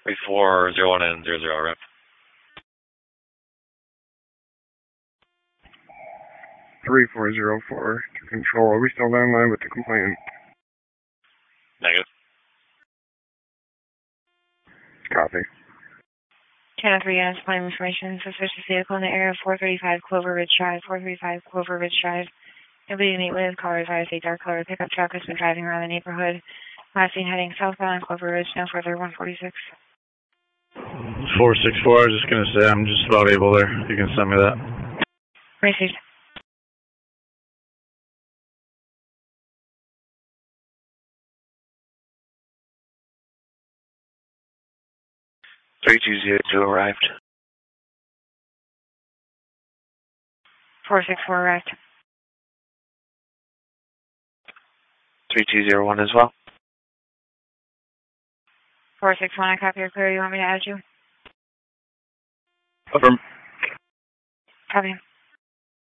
3401 and 00, rep. 3404 to control. Are we still on line with the complainant? Negative. Copy. 10-3 units, claim information. Suspicious vehicle in the area of 435 Clover Ridge Drive. 435 Clover Ridge Drive. Nobody to meet with. Caller advised a dark color pickup truck has been driving around the neighborhood. Last seen heading southbound on Clover Ridge, now further 146. 464, I was just going to say I'm just about able there. You can send me that. Received. arrived. 464 arrived. 3201 as well. 461, I copy your clear. You want me to add you? Affirm. Copy.